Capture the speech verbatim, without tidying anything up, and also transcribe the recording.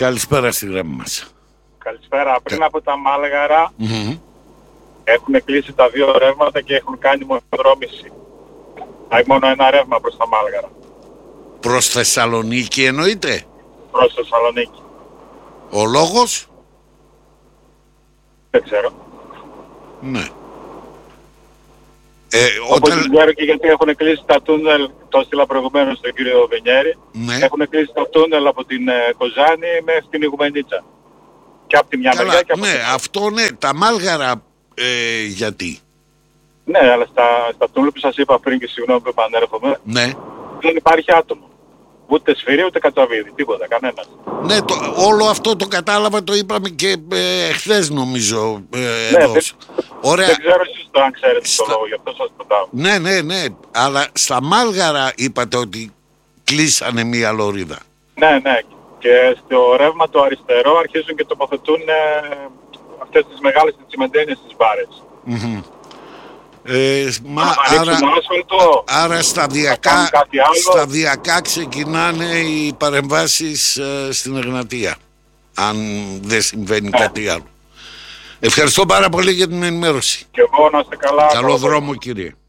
Καλησπέρα στη γραμμή μας. Καλησπέρα. Πριν από τα Μάλγαρα Mm-hmm. έχουν κλείσει τα δύο ρεύματα και έχουν κάνει μονοδρόμηση. Έχει μόνο ένα ρεύμα προς τα Μάλγαρα. Προς Θεσσαλονίκη εννοείται? Προς Θεσσαλονίκη. Ο λόγος? Δεν ξέρω. Ναι. Ε, Όπως όταν... ξέρω και γιατί έχουν κλείσει τα τούνελ, το έστειλα προηγουμένως στον κύριο Βενιέρη, Ναι. έχουν κλείσει τα τούνελ από την ε, Κοζάνη μέχρι την Ιγουμενίτσα. Και από τη μια Καλά, μεριά και από ναι, την άλλη. αυτό ναι, τα Μάλγαρα ε, γιατί? Ναι, αλλά στα, στα τούνελ που σας είπα πριν και συγγνώμη που επανέρχομαι, Ναι. δεν υπάρχει άτομο. Ούτε σφυρί ούτε κατσαβίδι, τίποτα, κανένας. Ναι, το, όλο αυτό το κατάλαβα, το είπαμε και ε, χθες νομίζω ε, Ναι, εδώ. δεν, Ωραία. δεν ξέρω εσείς το αν ξέρετε Στα... το λόγο, γι' αυτό σας ρωτάω. Ναι, ναι, ναι, αλλά στα Μάλγαρα είπατε ότι κλείσανε μία λωρίδα. Ναι, ναι. Και στο ρεύμα το αριστερό αρχίζουν και τοποθετούν ε, αυτές τις μεγάλες τσιμεντένιες στις μπάρες. Mm-hmm. Ε, μα, άρα, άσφαλτο, άρα σταδιακά, σταδιακά ξεκινάνε οι παρεμβάσεις ε, στην Εγνατία, αν δεν συμβαίνει ναι. κάτι άλλο. Ευχαριστώ πάρα πολύ για την ενημέρωση. Και εγώ να είστε καλά. Καλό δρόμο, κύριε.